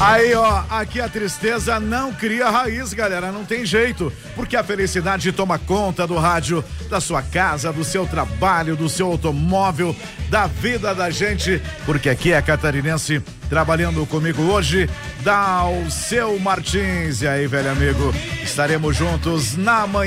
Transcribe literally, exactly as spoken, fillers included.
Aí, ó, aqui a tristeza não cria raiz, galera, não tem jeito, porque a felicidade toma conta do rádio, da sua casa, do seu trabalho, do seu automóvel, da vida da gente, porque aqui é catarinense. Trabalhando comigo hoje, Dalceu Martins. E aí, velho amigo, estaremos juntos na manhã.